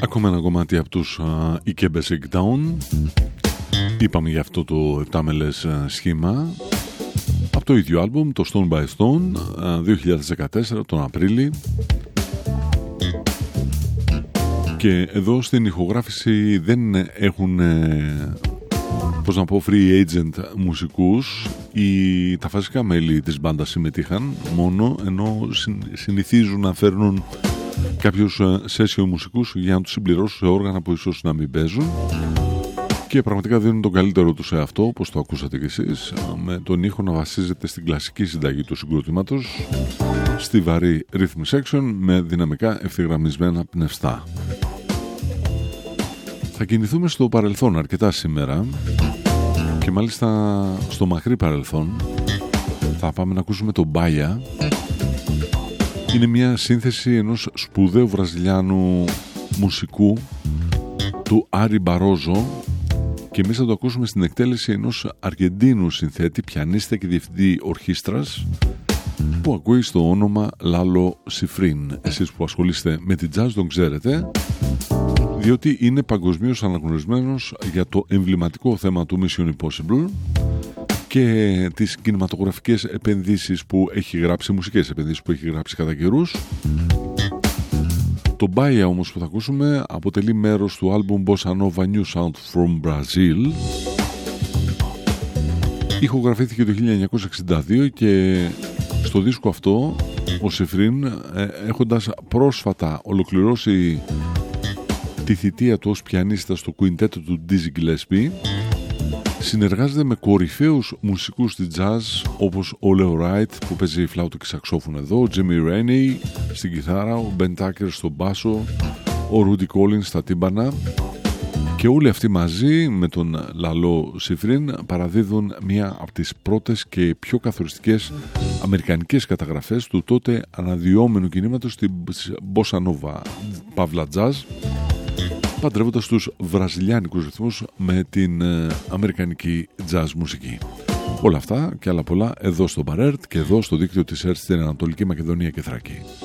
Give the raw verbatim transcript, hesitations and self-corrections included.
Ακόμα ένα κομμάτι από τους uh, Ike Basic Down. Είπαμε για αυτό το επτάμελες uh, σχήμα από το ίδιο άλμπουμ, το Stone by Stone, uh, δύο χιλιάδες δεκατέσσερα, τον Απρίλη. Και εδώ στην ηχογράφηση δεν έχουν uh, πώς να πω, free agent μουσικούς. Οι, τα φασικά μέλη της μπάντας συμμετείχαν μόνο, ενώ συνηθίζουν να φέρνουν κάποιους session μουσικούς για να τους συμπληρώσουν σε όργανα που ίσως να μην παίζουν, και πραγματικά δίνουν τον καλύτερο τους σε αυτό, όπως το ακούσατε κι εσείς, με τον ήχο να βασίζεται στην κλασική συνταγή του συγκροτήματος, στη βαρύ rhythm section με δυναμικά ευθυγραμμισμένα πνευστά. Θα κινηθούμε στο παρελθόν αρκετά σήμερα, και μάλιστα στο μακρύ παρελθόν. Θα πάμε να ακούσουμε τον Μπάια. Είναι μια σύνθεση ενός σπουδαίου βραζιλιάνου μουσικού, του Άρη Μπαρόζο, και εμείς θα το ακούσουμε στην εκτέλεση ενός Αργεντίνου συνθέτη, πιανίστα και διευθυντή ορχήστρας, που ακούει στο όνομα Λάλο Σιφρίν. Εσείς που ασχολείστε με την jazz τον ξέρετε, διότι είναι παγκοσμίως αναγνωρισμένος για το εμβληματικό θέμα του Mission Impossible και τις κινηματογραφικές επενδύσεις που έχει γράψει, μουσικές επενδύσεις που έχει γράψει κατά καιρούς. Το Baia όμως που θα ακούσουμε αποτελεί μέρος του άλμπουμ Bossa Nova New Sound from Brazil. Ηχογραφήθηκε το χίλια εννιακόσια εξήντα δύο και στο δίσκο αυτό ο Σιφρίν, έχοντας πρόσφατα ολοκληρώσει τη θητεία του ως πιανίστα στο κουιντέτο του Dizzy Gillespie, συνεργάζεται με κορυφαίους μουσικούς στη jazz όπως ο Leo Wright που παίζει φλάουτο και σαξόφωνο εδώ, ο Jimmy Rainey στην κιθάρα, ο Ben Tucker στο μπάσο, ο Rudy Collins στα τύμπανα, και όλοι αυτοί μαζί με τον Λαλό Σιφρίν παραδίδουν μία από τις πρώτες και πιο καθοριστικές αμερικανικές καταγραφές του τότε αναδυόμενου κινήματος στην Bossa Nova Παύλα Jazz, παντρεύοντας τους βραζιλιάνικους ρυθμούς με την ε, αμερικανική jazz μουσική. Όλα αυτά και άλλα πολλά εδώ στο Μπαρέρτ και εδώ στο δίκτυο της ΕΡΤ στην Ανατολική Μακεδονία και Θράκη.